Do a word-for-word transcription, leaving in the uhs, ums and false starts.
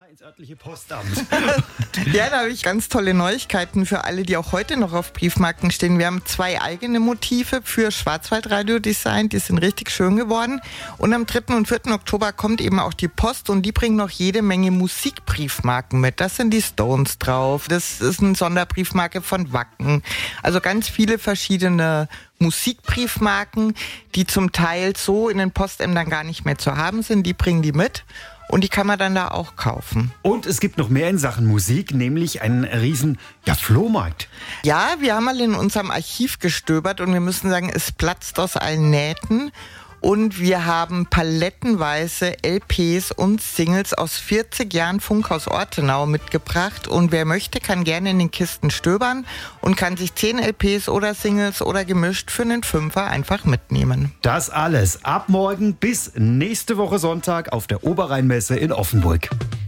ins örtliche Postamt. Ja, da habe ich ganz tolle Neuigkeiten für alle, die auch heute noch auf Briefmarken stehen. Wir haben zwei eigene Motive für Schwarzwaldradio designt, die sind richtig schön geworden. Und am dritten und vierten Oktober kommt eben auch die Post und die bringt noch jede Menge Musikbriefmarken mit. Das sind die Stones drauf, das ist eine Sonderbriefmarke von Wacken. Also ganz viele verschiedene Musikbriefmarken, die zum Teil so in den Postämtern gar nicht mehr zu haben sind, die bringen die mit. Und die kann man dann da auch kaufen. Und es gibt noch mehr in Sachen Musik, nämlich einen riesen ja, Flohmarkt. Ja, wir haben mal in unserem Archiv gestöbert und wir müssen sagen, es platzt aus allen Nähten. Und wir haben palettenweise L Ps und Singles aus vierzig Jahren Funkhaus Ortenau mitgebracht. Und wer möchte, kann gerne in den Kisten stöbern und kann sich zehn L Ps oder Singles oder gemischt für einen Fünfer einfach mitnehmen. Das alles ab morgen bis nächste Woche Sonntag auf der Oberrheinmesse in Offenburg.